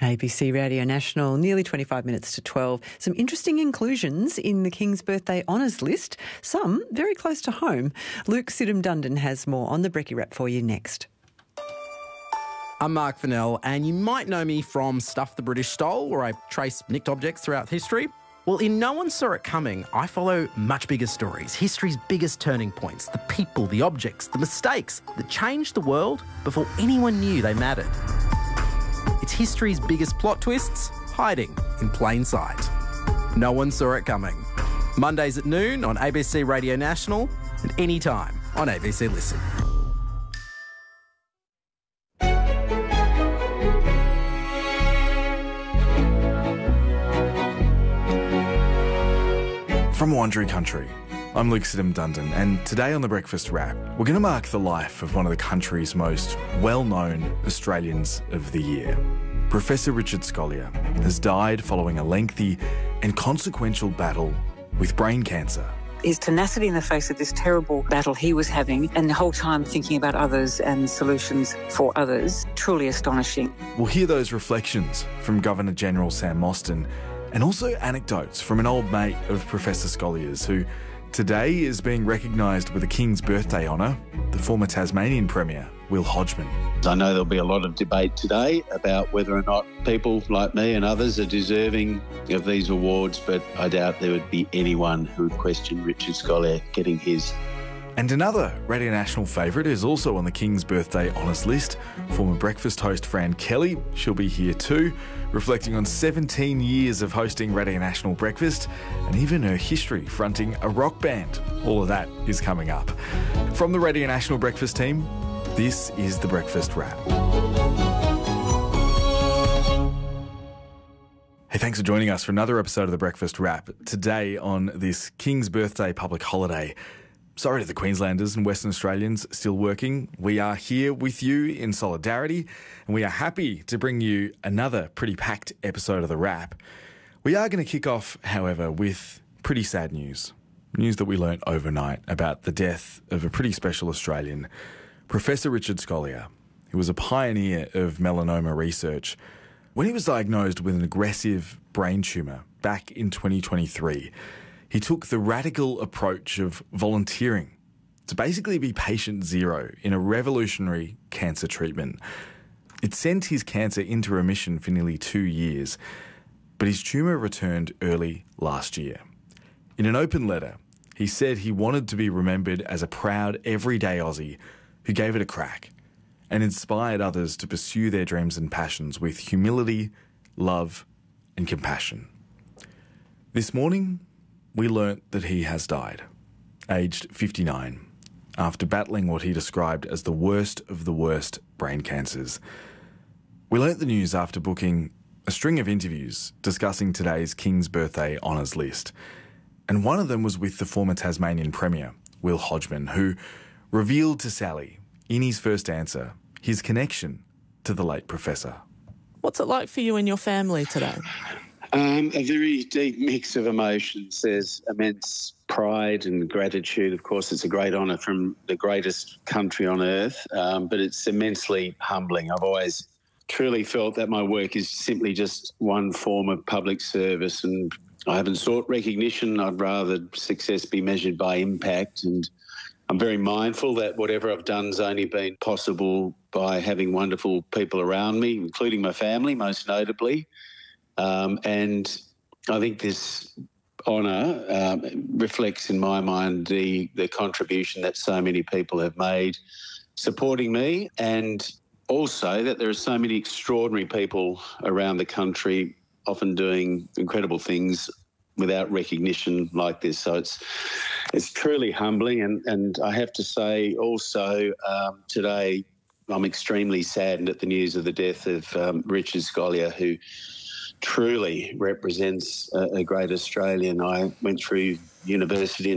ABC Radio National, nearly 25 minutes to 12. Some interesting inclusions in the King's Birthday Honours list, some very close to home. Luke Sidham-Dundon has more on the Brekkie Wrap for you next. I'm Mark Fennell, and you might know me from Stuff the British Stole, where I trace nicked objects throughout history. Well, in No One Saw It Coming, I follow much bigger stories, history's biggest turning points, the people, the objects, the mistakes that changed the world before anyone knew they mattered. It's history's biggest plot twists, hiding in plain sight. No One Saw It Coming. Mondays at noon on ABC Radio National and anytime on ABC Listen. From Wandering Country, I'm Luke Sidham-Dundon, and today on The Breakfast Wrap, we're going to mark the life of one of the country's most well-known Australians of the year. Professor Richard Scolyer has died following a lengthy and consequential battle with brain cancer. His tenacity in the face of this terrible battle he was having, and the whole time thinking about others and solutions for others, truly astonishing. We'll hear those reflections from Governor-General Sam Mostyn, and also anecdotes from an old mate of Professor Scolyer's, who today is being recognised with a King's Birthday honour, the former Tasmanian Premier, Will Hodgman. I know there'll be a lot of debate today about whether or not people like me and others are deserving of these awards, but I doubt there would be anyone who would question Richard Scolyer getting his. And another Radio National favourite is also on the King's Birthday Honours list, former breakfast host Fran Kelly. She'll be here too, reflecting on 17 years of hosting Radio National Breakfast and even her history fronting a rock band. All of that is coming up. From the Radio National Breakfast team, this is The Breakfast Wrap. Hey, thanks for joining us for another episode of The Breakfast Wrap. Today on this King's Birthday public holiday. Sorry to the Queenslanders and Western Australians still working. We are here with you in solidarity, and we are happy to bring you another pretty packed episode of The Wrap. We are going to kick off, however, with pretty sad news. News that we learnt overnight about the death of a pretty special Australian, Professor Richard Scolyer, who was a pioneer of melanoma research. When he was diagnosed with an aggressive brain tumour back in 2023, he took the radical approach of volunteering to basically be patient zero in a revolutionary cancer treatment. It sent his cancer into remission for nearly 2 years, but his tumour returned early last year. In an open letter, he said he wanted to be remembered as a proud, everyday Aussie who gave it a crack and inspired others to pursue their dreams and passions with humility, love and compassion. This morning, we learnt that he has died, aged 59, after battling what he described as the worst of the worst brain cancers. We learnt the news after booking a string of interviews discussing today's King's Birthday Honours list, and one of them was with the former Tasmanian Premier, Will Hodgman, who revealed to Sally, in his first answer, his connection to the late professor. What's it like for you and your family today? A very deep mix of emotions. There's immense pride and gratitude. Of course, it's a great honour from the greatest country on earth, but it's immensely humbling. I've always truly felt that my work is simply just one form of public service, and I haven't sought recognition. I'd rather success be measured by impact, and I'm very mindful that whatever I've done has only been possible by having wonderful people around me, including my family, most notably. And I think this honour reflects in my mind the contribution that so many people have made supporting me, and also that there are so many extraordinary people around the country often doing incredible things without recognition like this. So it's truly humbling, and I have to say also today I'm extremely saddened at the news of the death of Richard Scolyer, who truly represents a great Australian. I went through university